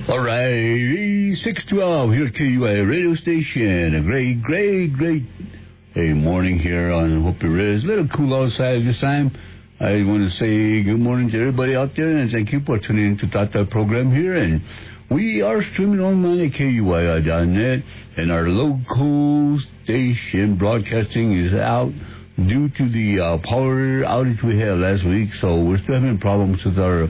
All right, 612 here at KUI radio station. A great morning here on Hope It Is. A little cool outside this time. I want to say good morning to everybody out there, and thank you for tuning in to Tata program here. And we are streaming online at KUI.net, and our local station broadcasting is out due to the power outage we had last week. So we're still having problems with our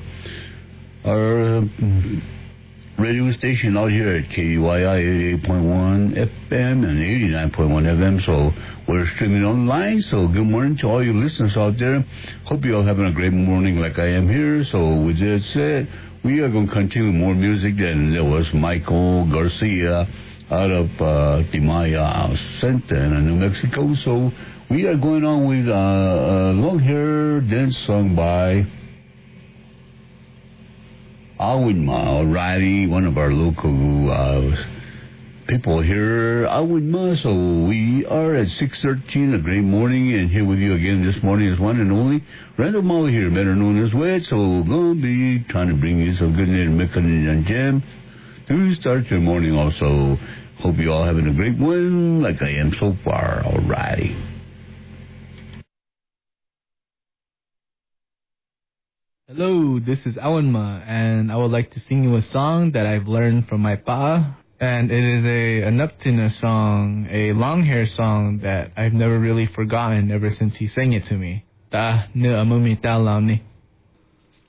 radio station out here at KUII 88.1 FM and 89.1 FM. So we're streaming online. So good morning to all you listeners out there. Hope you're all having a great morning like I am here. So with that said, we are going to continue more music. Then there was Michael Garcia out of Timaya Center in New Mexico. So we are going on with a long hair dance song by Awinma O'Reilly, one of our local people here, Awinma. So we are at 6:13, a great morning, and here with you again this morning is one and only Randall Molly here, better known as Wet. So we're going to be trying to bring you some good native Mekani and jam to start your morning also. Hope you all having a great one, like I am so far. All righty. Hello, this is Awanma, and I would like to sing you a song that I've learned from my pa. And it is a Nuptina song, a long hair song that I've never really forgotten ever since he sang it to me. Ta ne amumi ta lam ni.